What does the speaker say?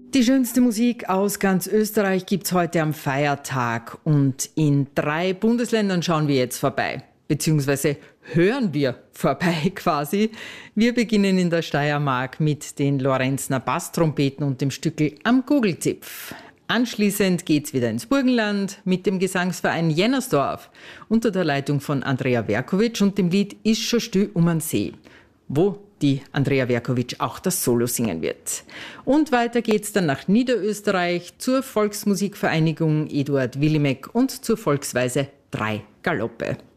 Die schönste Musik aus ganz Österreich gibt's heute am Feiertag und in 3 Bundesländern schauen wir jetzt vorbei, beziehungsweise hören wir vorbei quasi. Wir beginnen in der Steiermark mit den Lorenzner Basstrompeten und dem Stückel Am Gugelzipf. Anschließend geht's wieder ins Burgenland mit dem Gesangsverein Jennersdorf unter der Leitung von Andrea Verkovic und dem Lied Ist scho still um an See, wo die Andrea Verkovic auch das Solo singen wird. Und weiter geht's dann nach Niederösterreich zur Volksmusikvereinigung Eduard Willimek und zur Volksweise 3 Galoppe.